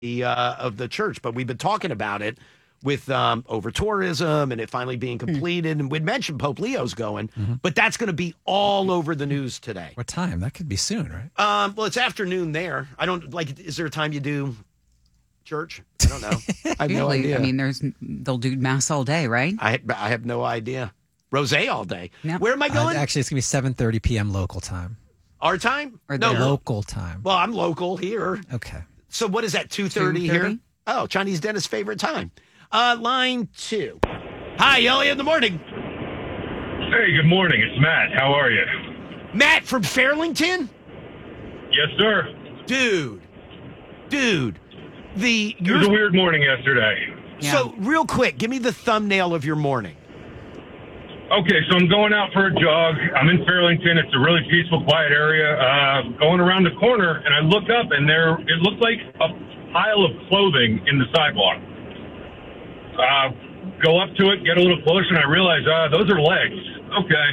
of the church. But we've been talking about it with over tourism and it finally being completed. And we'd mentioned Pope Leo's going, but that's going to be all over the news today. What time? That could be soon, right? Well, it's afternoon there. I don't like. Is there a time you do church? I don't know. I have no idea. I mean, they'll do mass all day, right? I have no idea. Rosé all day. Yep. Where am I going? Actually, it's going to be 7:30 p.m. local time. Our time? Or No, local time. Well, I'm local here. Okay. So what is that, 2:30 here? Oh, Chinese dentist's favorite time. Line 2. Hi, Elliot in the morning. Hey, good morning. It's Matt. How are you? Matt from Fairlington? Yes, sir. Dude. It was a weird morning yesterday. Yeah. So, real quick, give me the thumbnail of your morning. Okay, so I'm going out for a jog. I'm in Fairlington. It's a really peaceful, quiet area. Going around the corner, and I look up, and it looked like a pile of clothing in the sidewalk. Go up to it, get a little closer, and I realize those are legs. Okay.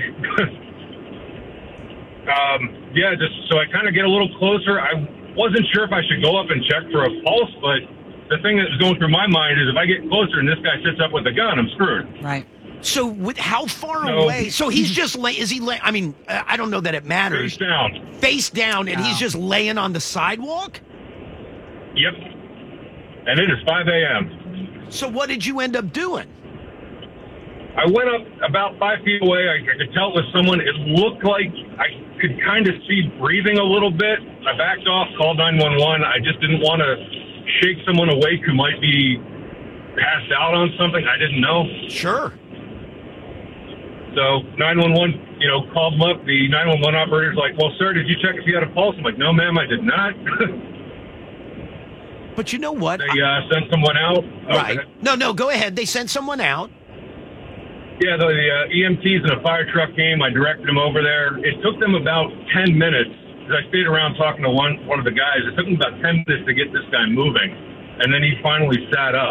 So I kind of get a little closer. I wasn't sure if I should go up and check for a pulse, but the thing that was going through my mind is if I get closer and this guy sits up with a gun, I'm screwed. Right. So, how far away? So he's just is he? I mean, I don't know that it matters. Face down, and he's just laying on the sidewalk. Yep. And it is 5 a.m. So, what did you end up doing? I went up about 5 feet away. I could tell it was someone. It looked like I could kind of see breathing a little bit. I backed off, called 911. I just didn't want to shake someone awake who might be passed out on something. I didn't know. Sure. So 911, called them up. The 911 operator's like, well, sir, did you check if you had a pulse? I'm like, no, ma'am, I did not. But you know what? They sent someone out. Right. Okay. No, go ahead. They sent someone out. Yeah, the EMTs and a fire truck came. I directed them over there. It took them about 10 minutes. I stayed around talking to one of the guys. It took them about 10 minutes to get this guy moving. And then he finally sat up.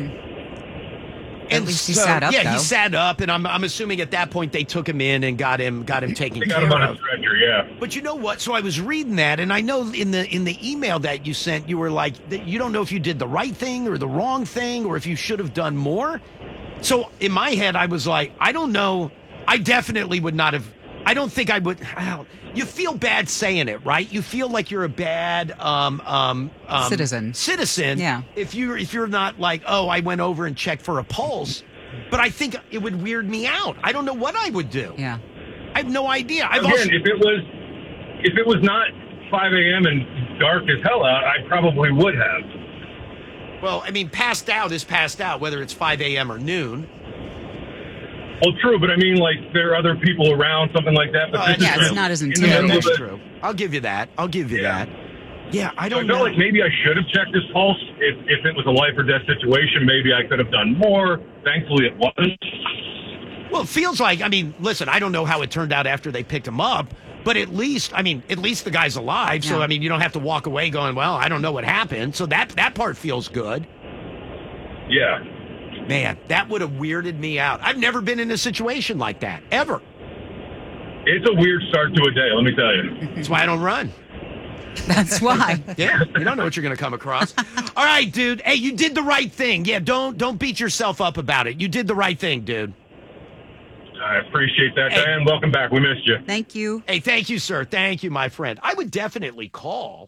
At least he sat up, yeah, though. he sat up, and I'm assuming at that point they took him in and got him taken care of. They got him on a stretcher, yeah. But you know what? So I was reading that, and I know in the email that you sent, you were like, you don't know if you did the right thing or the wrong thing, or if you should have done more. So in my head, I was like, I don't know. I definitely would not have. I don't think I would. You feel bad saying it, right? You feel like you're a bad citizen. Yeah. If you're not like, oh, I went over and checked for a pulse, but I think it would weird me out. I don't know what I would do. Yeah. I have no idea. If it was not 5 a.m. and dark as hell out, I probably would have. Well, I mean, passed out is passed out, whether it's 5 a.m. or noon. Well, true, but I mean, like, there are other people around, something like that. But it's not as intimidating. That's true. I'll give you that. Yeah, I don't know. I felt like maybe I should have checked his pulse. If it was a life or death situation, maybe I could have done more. Thankfully, it wasn't. Well, it feels like, I mean, listen, I don't know how it turned out after they picked him up, but at least the guy's alive. Yeah. So, I mean, you don't have to walk away going, well, I don't know what happened. So that part feels good. Yeah. Man, that would have weirded me out. I've never been in a situation like that, ever. It's a weird start to a day, let me tell you. That's why I don't run. That's why. Yeah, you don't know what you're going to come across. All right, dude. Hey, you did the right thing. Yeah, don't beat yourself up about it. You did the right thing, dude. I appreciate that, Diane. Welcome back. We missed you. Thank you. Hey, thank you, sir. Thank you, my friend. I would definitely call.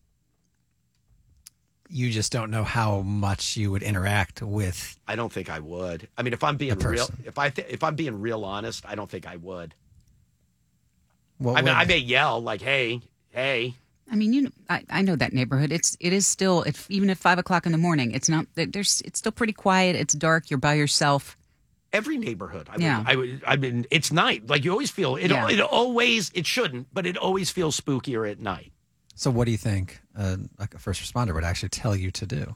You just don't know how much you would interact with. I don't think I would. I mean, if I'm being real, if I'm being real honest, I don't think I would. I may yell like, "Hey!" I mean, I know that neighborhood. It is still, even at 5 o'clock in the morning, it's not. It's still pretty quiet. It's dark. You're by yourself. Every neighborhood. I mean, it's night. Like you always feel it. Yeah. It shouldn't, but it always feels spookier at night. So what do you think like a first responder would actually tell you to do?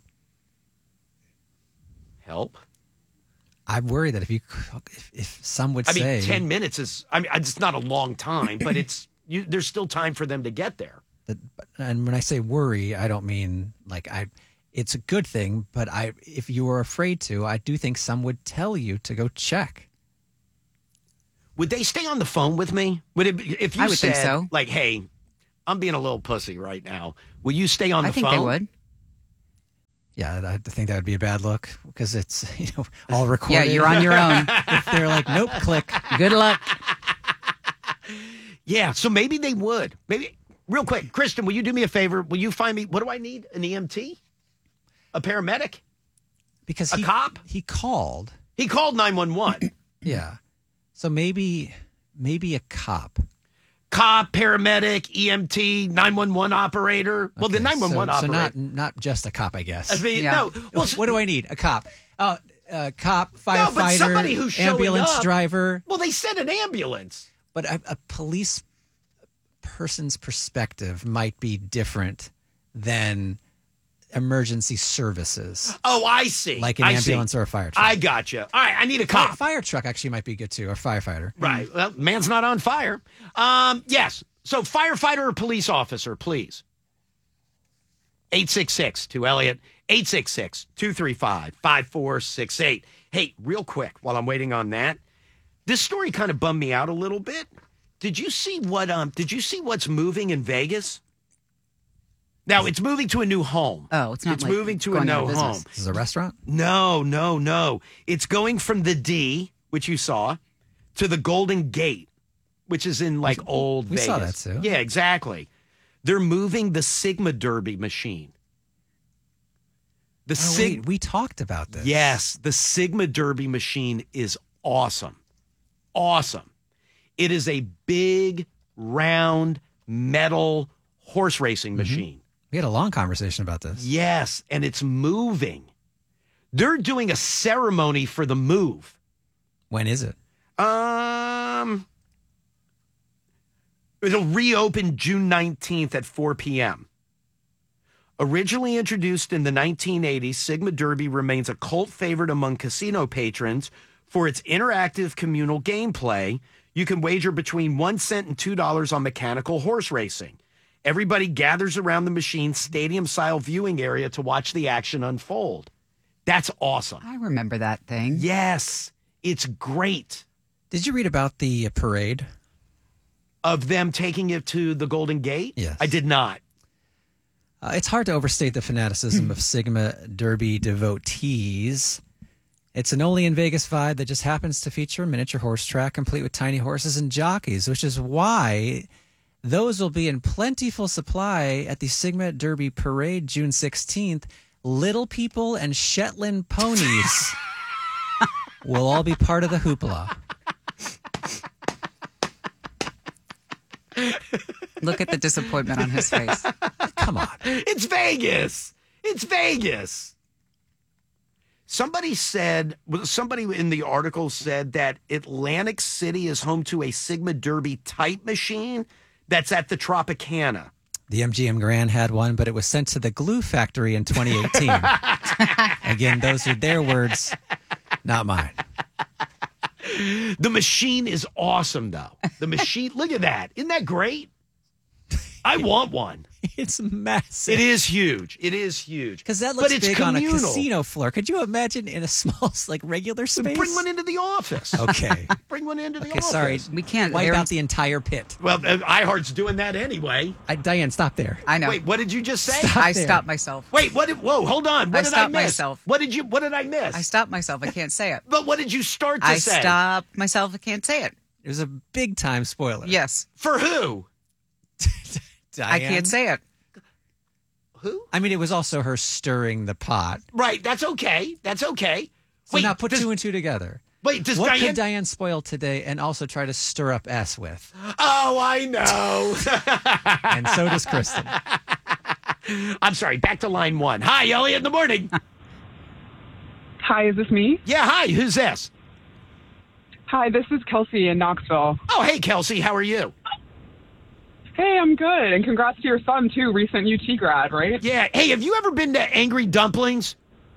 Help? I worry that if some would say... 10 minutes is... I mean, it's not a long time, but there's still time for them to get there. And when I say worry, I don't mean like it's a good thing, but if you were afraid to, I do think some would tell you to go check. Would they stay on the phone with me? If you I would said, think so. Like, hey... I'm being a little pussy right now. Will you stay on the phone? I think they would. Yeah, I think that would be a bad look because it's all recorded. Yeah, you're on your own. If they're like, nope, click. Good luck. Yeah, so maybe they would. Maybe real quick, Kristen, will you do me a favor? Will you find me? What do I need? An EMT? A paramedic? Because A cop? He called. He called 911. Yeah. So maybe a cop. Cop, paramedic, EMT, 911 operator. Well, the Okay, 911 so operator. not just a cop, I guess. I mean, Yeah. no. Well, What do I need? A cop. Cop, No, but firefighter, somebody who's showing ambulance up. driver. well, they said an ambulance. But a police person's perspective might be different than emergency services, Oh, I see. like an I see. ambulance or a fire truck. I gotcha. All right, I need a cop. Fire truck actually might be good too, or firefighter. Right. Well, man's not on fire. Yes. So firefighter or police officer, please. 866 to Elliot. 866-235-5468. Hey, real quick, while I'm waiting on that, this story kind of bummed me out a little bit. Did you see what's moving in Vegas? Now it's moving to a new home. Oh, it's not It's like moving to a going out new of business. home. This is a restaurant. No. It's going from the D, which you saw, to the Golden Gate, which is in like old We Vegas. saw that too. Yeah, exactly. They're moving the Sigma Derby machine. The Wait, we talked about this. Yes, the Sigma Derby machine is awesome. Awesome. It is a big, round, metal horse racing machine. We had a long conversation about this. Yes, and it's moving. They're doing a ceremony for the move. When is it? It'll reopen June 19th at 4 p.m. Originally introduced in the 1980s, Sigma Derby remains a cult favorite among casino patrons for its interactive communal gameplay. You can wager between 1 cent and $2 on mechanical horse racing. Everybody gathers around the machine's stadium-style viewing area to watch the action unfold. That's awesome. I remember that thing. Yes, it's great. Did you read about the parade? Of them taking it to the Golden Gate? Yes. I did not. It's hard to overstate the fanaticism of Sigma Derby devotees. It's an only in Vegas vibe that just happens to feature a miniature horse track complete with tiny horses and jockeys, which is why those will be in plentiful supply at the Sigma Derby Parade June 16th. Little people and Shetland ponies will all be part of the hoopla. Look at the disappointment on his face. Come on. It's Vegas. It's Vegas. Somebody in the article said that Atlantic City is home to a Sigma Derby type machine that's at the Tropicana. The MGM Grand had one, but it was sent to the glue factory in 2018. Again, those are their words, not mine. The machine is awesome, though. The machine, look at that. Isn't that great? I want one. It's massive. It is huge. It is huge. Because that But looks it's big on a communal. casino floor. Could you imagine in a small, like regular space? Bring one into the office. Okay. Bring one into the Okay, office. sorry. We can't. Wipe Aaron- out the entire pit. Well, iHeart's doing that anyway. Diane, stop there. I know. Wait, what did you just say? Stop. I there. stopped myself. Wait, whoa, hold on. What I did I stopped miss? myself. What did I miss? I stopped myself. I can't say it. But what did you start to I say? stopped myself. I can't say it. It was a big time spoiler. Yes. For who? Diane. I can't say it. Who? I mean, it was also her stirring the pot. Right, that's okay. That's okay. So now put two and two together. Wait, does What Diane? could Diane spoil today and also try to stir up S with? Oh, I know. And so does Kristen. I'm sorry, back to line one. Hi, Elliot in the morning. Hi, is this me? Yeah, hi, who's this? Hi, this is Kelsey in Knoxville. Oh, hey, Kelsey, how are you? Hey, I'm good. And congrats to your son, too. Recent UT grad, right? Yeah. Hey, have you ever been to Angry Dumplings?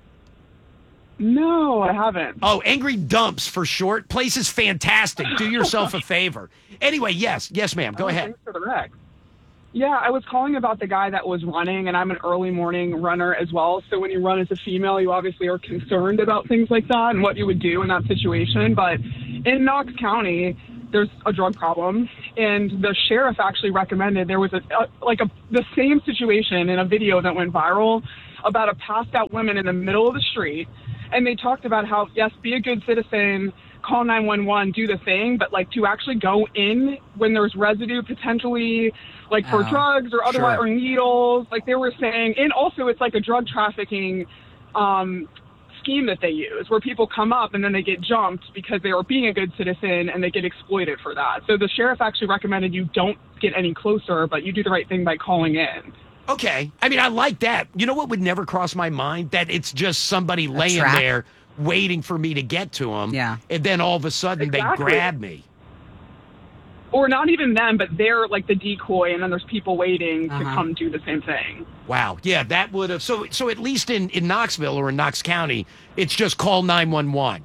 No, I haven't. Oh, Angry Dumps for short. Place is fantastic. Do yourself a favor. Anyway, yes, ma'am. Go ahead. Thanks for the rec. Yeah, I was calling about the guy that was running, and I'm an early morning runner as well. So when you run as a female, you obviously are concerned about things like that and what you would do in that situation. But in Knox County, there's a drug problem, and the sheriff actually recommended there was the same situation in a video that went viral. about a passed out woman in the middle of the street. And they talked about how, yes, be a good citizen, call 911, do the thing, but like to actually go in when there's residue potentially like for drugs or otherwise, or needles, like they were saying. And also it's like a drug trafficking scheme that they use where people come up and then they get jumped because they are being a good citizen and they get exploited for that. So the sheriff actually recommended you don't get any closer, but you do the right thing by calling in. Okay. I mean, I like that. You know what would never cross my mind? That it's just somebody laying trap? there waiting for me to get to them. Yeah. And then all of a sudden they grab me. Or not even them, but they're like the decoy, and then there's people waiting to come do the same thing. Wow. Yeah, that would have. So at least in Knoxville or in Knox County, it's just call 911.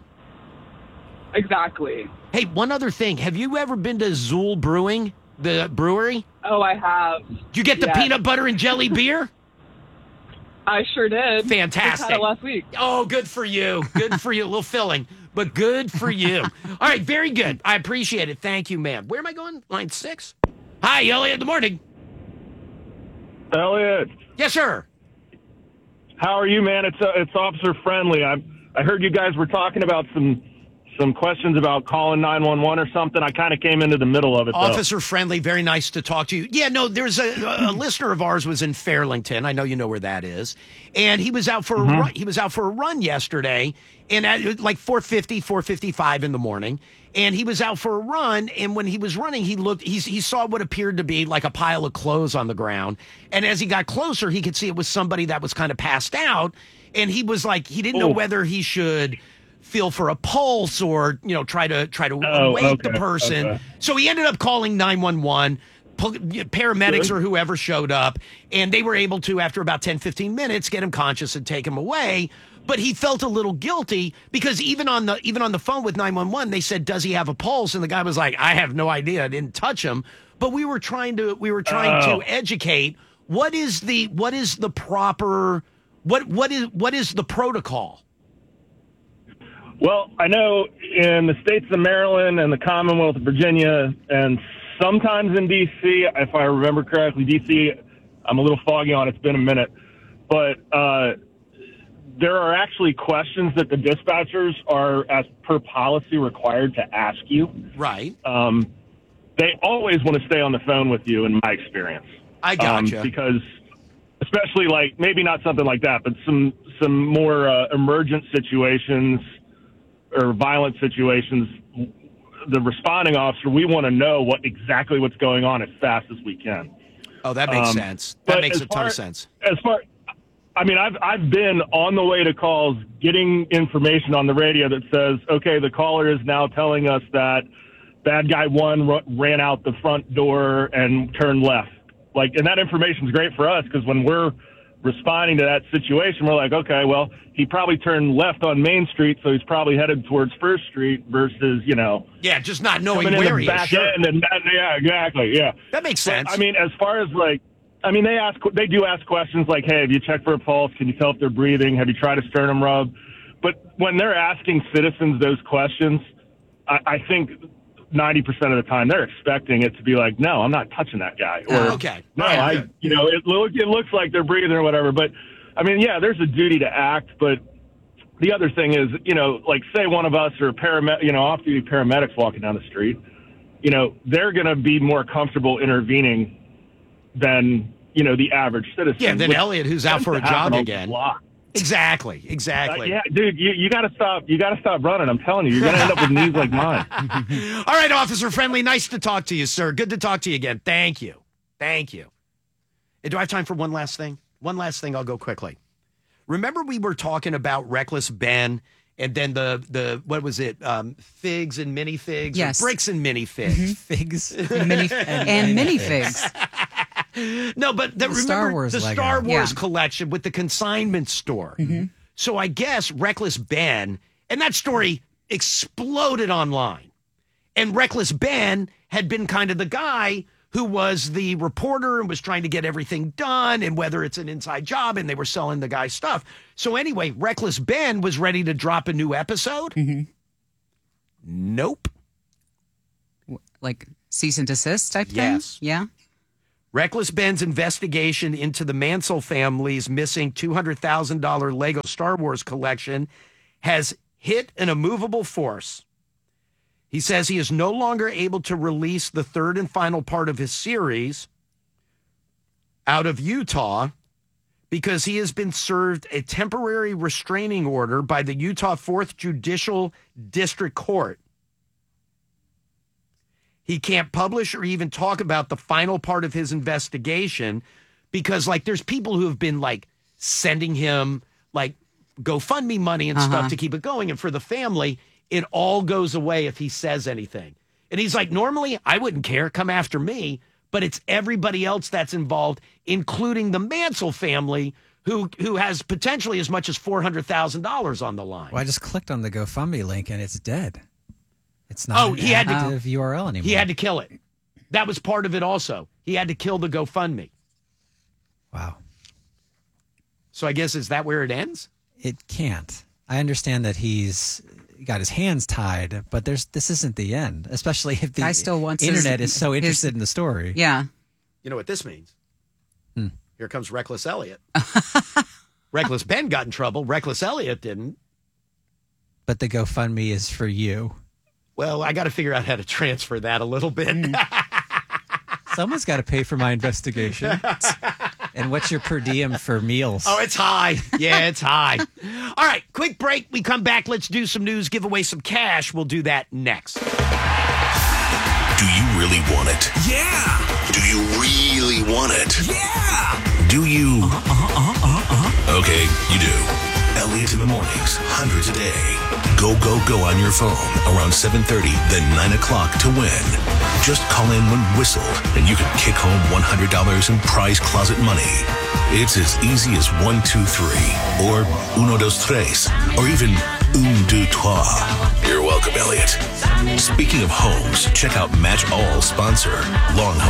Exactly. Hey, one other thing. Have you ever been to Zool Brewing, the brewery? Oh, I have. Did you get the Yes. peanut butter and jelly beer? I sure did. Fantastic. Just had it last week. Oh, good for you. Good for you. A little filling, but good for you. All right, very good. I appreciate it. Thank you, ma'am. Where am I going? Line 6. Hi, Elliot. Good morning. Elliot, Yes, sir. how are you, man? It's Officer Friendly. I heard you guys were talking about some questions about calling 911 or something. I kind of came into the middle of it, though. Officer Friendly, very nice to talk to you. Yeah, no, there's a listener of ours was in Fairlington. I know you know where that is. And he was out for a run. He was out for a run yesterday, and at like 4:50, 4:55 in the morning. And he was out for a run, and when he was running, he saw what appeared to be like a pile of clothes on the ground. And as he got closer, he could see it was somebody that was kind of passed out. And he was like, he didn't know whether he should feel for a pulse or, try to wake the person. Okay. So he ended up calling 911. Paramedics or whoever showed up, and they were able to, after about 10, 15 minutes, get him conscious and take him away. But he felt a little guilty because even on the phone with 911, they said, "Does he have a pulse?" And the guy was like, "I have no idea. I didn't touch him." But we were trying to educate. What is the proper what is the protocol? Well, I know in the states of Maryland and the Commonwealth of Virginia, and sometimes in D.C., if I remember correctly, D.C., I'm a little foggy on it. It's been a minute. But there are actually questions that the dispatchers are, as per policy, required to ask you. Right. They always want to stay on the phone with you, in my experience. I gotcha. Because especially, like, maybe not something like that, but some more emergent situations or violent situations, the responding officer, we want to know exactly what's going on as fast as we can. Oh, that makes sense. That makes a ton of sense. I've been on the way to calls getting information on the radio that says, okay, the caller is now telling us that bad guy 1 ran out the front door and turned left. And that information is great for us because when we're responding to that situation, we're like, okay, well, he probably turned left on Main Street, so he's probably headed towards First Street versus, Yeah, just not knowing coming in where the he back is. Sure. end. And yeah, exactly, yeah. That makes sense. But, as far as they do ask questions like, hey, have you checked for a pulse? Can you tell if they're breathing? Have you tried a sternum rub? But when they're asking citizens those questions, I think 90% of the time they're expecting it to be like, no, I'm not touching that guy. Or, okay. No, Right. it looks like they're breathing or whatever. But, there's a duty to act. But the other thing is, say one of us or off-duty paramedics walking down the street, they're going to be more comfortable intervening than, the average citizen. Yeah, then Elliot, who's out for a jog again. Lot. Exactly. Yeah, dude, you got to stop. You got to stop running. I'm telling you, you're going to end up with knees like mine. All right, Officer Friendly, nice to talk to you, sir. Good to talk to you again. Thank you. Do I have time for one last thing? One last thing. I'll go quickly. Remember we were talking about Reckless Ben and then the what was it? Figs and minifigs? Yes. Or bricks and minifigs. Figs. and minifigs. No, but remember Star Wars the Lego. Star Wars Yeah. collection with the consignment store. So I guess Reckless Ben, and that story exploded online. And Reckless Ben had been kind of the guy who was the reporter and was trying to get everything done, and whether it's an inside job, and they were selling the guy stuff. So anyway, Reckless Ben was ready to drop a new episode. Nope. Like cease and desist type thing? Yes. Yeah. Reckless Ben's investigation into the Mansell family's missing $200,000 Lego Star Wars collection has hit an immovable force. He says he is no longer able to release the third and final part of his series out of Utah because he has been served a temporary restraining order by the Utah 4th Judicial District Court. He can't publish or even talk about the final part of his investigation because, like, there's people who have been, like, sending him, like, GoFundMe money and stuff to keep it going. And for the family, it all goes away if he says anything. And he's like, normally I wouldn't care. Come after me. But it's everybody else that's involved, including the Mansell family, who has potentially as much as $400,000 on the line. Well, I just clicked on the GoFundMe link and it's dead. It's not an active URL anymore. He had to kill it. That was part of it also. He had to kill the GoFundMe. Wow. So I guess, is that where it ends? It can't. I understand that he's got his hands tied, but this isn't the end, especially if the internet is so interested in the story. Yeah. You know what this means? Here comes Reckless Elliot. Reckless Ben got in trouble. Reckless Elliot didn't. But the GoFundMe is for you. Well, I got to figure out how to transfer that a little bit. Someone's got to pay for my investigation. And what's your per diem for meals? Oh, it's high. Yeah, it's high. All right, quick break. We come back. Let's do some news, give away some cash. We'll do that next. Do you really want it? Yeah. Do you really want it? Yeah. Do you? Okay, you do. Elliot in the mornings, hundreds a day. Go, go, go on your phone around 7:30, then 9 o'clock to win. Just call in when whistled, and you can kick home $100 in prize closet money. It's as easy as 1, 2, 3, or uno, dos, tres, or even un, deux, trois. You're welcome, Elliot. Speaking of homes, check out Match All sponsor, Long